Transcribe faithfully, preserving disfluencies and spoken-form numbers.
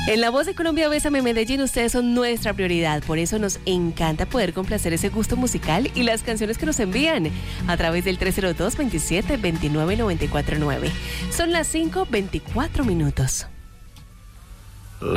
En La Voz de Colombia, Bésame Medellín, ustedes son nuestra prioridad. Por eso nos encanta poder complacer ese gusto musical y las canciones que nos envían a través del tres cero dos, veintisiete, veintinueve, noventa y cuatro nueve. Son las cinco veinticuatro minutos.